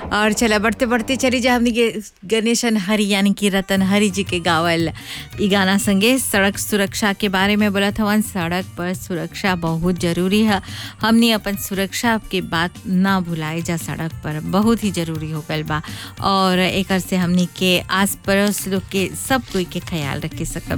और चला बढ़ते बढ़ते चली जा हमनी के गणेशन हरि यानी कि रतन हरि जी के गावल ई गाना संगे सड़क सुरक्षा के बारे में बोला था। सड़क पर सुरक्षा बहुत जरूरी है। हमनी अपन सुरक्षा के बात ना भुलाए जा, सड़क पर बहुत ही जरूरी हो गल बा और एकर से हमनी के आस पड़ोस लोग के सब कोई के ख्याल रखे सकब